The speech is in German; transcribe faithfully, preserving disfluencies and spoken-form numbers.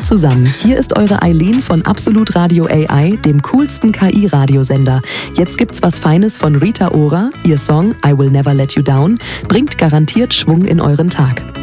zusammen, hier ist eure Eileen von Absolut Radio A I, dem coolsten K I-Radiosender. Jetzt gibt's was Feines von Rita Ora. Ihr Song I Will Never Let You Down bringt garantiert Schwung in euren Tag.